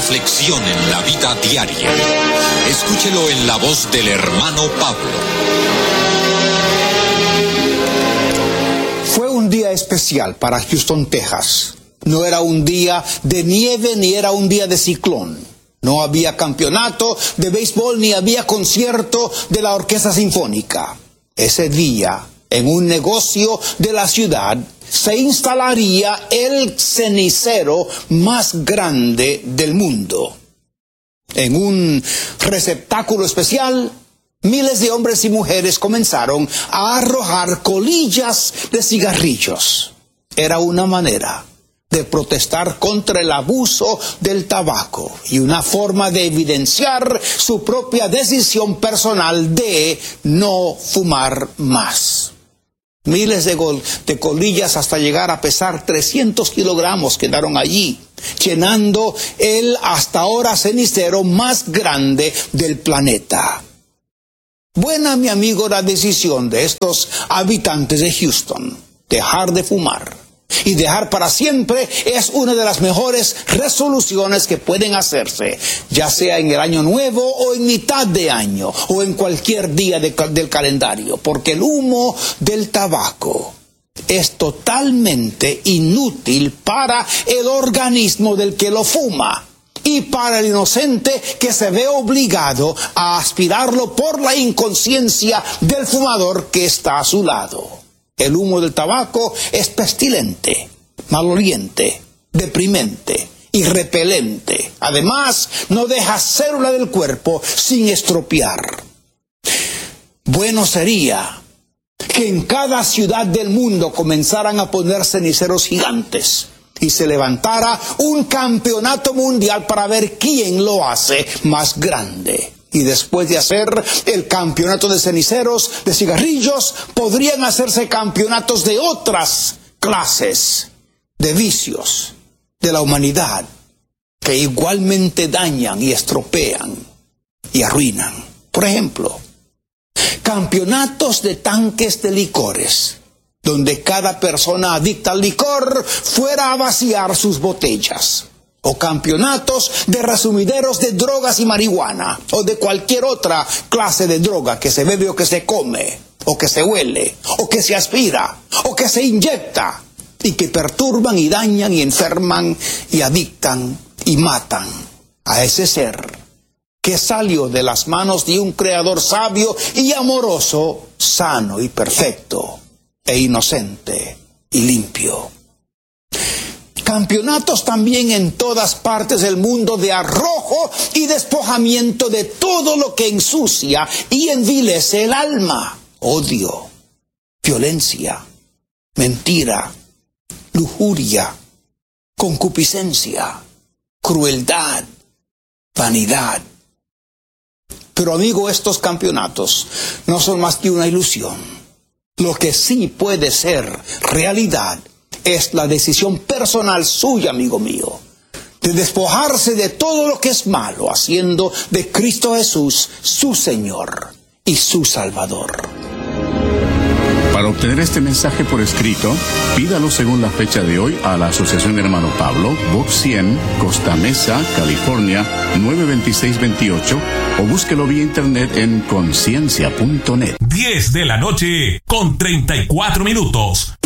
reflexión en la vida diaria. Escúchelo en la voz del hermano Pablo. Fue un día especial para Houston, Texas. No era un día de nieve ni era un día de ciclón. No había campeonato de béisbol ni había concierto de la Orquesta Sinfónica. Ese día, en un negocio de la ciudad, se instalaría el cenicero más grande del mundo. En un receptáculo especial, miles de hombres y mujeres comenzaron a arrojar colillas de cigarrillos. Era una manera de protestar contra el abuso del tabaco y una forma de evidenciar su propia decisión personal de no fumar más. Miles de colillas hasta llegar a pesar 300 kilogramos quedaron allí, llenando el hasta ahora cenicero más grande del planeta. Buena, mi amigo, la decisión de estos habitantes de Houston, dejar de fumar. Y dejar para siempre es una de las mejores resoluciones que pueden hacerse, ya sea en el año nuevo o en mitad de año o en cualquier día del calendario, porque el humo del tabaco es totalmente inútil para el organismo del que lo fuma y para el inocente que se ve obligado a aspirarlo por la inconsciencia del fumador que está a su lado. El humo del tabaco es pestilente, maloliente, deprimente y repelente. Además, no deja célula del cuerpo sin estropear. Bueno sería que en cada ciudad del mundo comenzaran a poner ceniceros gigantes y se levantara un campeonato mundial para ver quién lo hace más grande. Y después de hacer el campeonato de ceniceros, de cigarrillos, podrían hacerse campeonatos de otras clases de vicios de la humanidad que igualmente dañan y estropean y arruinan. Por ejemplo, campeonatos de tanques de licores, donde cada persona adicta al licor fuera a vaciar sus botellas. O campeonatos de resumideros de drogas y marihuana, o de cualquier otra clase de droga que se bebe o que se come, o que se huele, o que se aspira, o que se inyecta, y que perturban y dañan y enferman y adictan y matan a ese ser que salió de las manos de un creador sabio y amoroso, sano y perfecto, e inocente y limpio. Campeonatos también en todas partes del mundo de arrojo y despojamiento de todo lo que ensucia y envilece el alma. Odio, violencia, mentira, lujuria, concupiscencia, crueldad, vanidad. Pero amigo, estos campeonatos no son más que una ilusión. Lo que sí puede ser realidad es la decisión personal suya, amigo mío, de despojarse de todo lo que es malo, haciendo de Cristo Jesús su Señor y su Salvador. Para obtener este mensaje por escrito, pídalo según la fecha de hoy a la Asociación Hermano Pablo, Box 100, Costa Mesa, California, 92628, o búsquelo vía internet en conciencia.net. 10 de la noche con 34 minutos.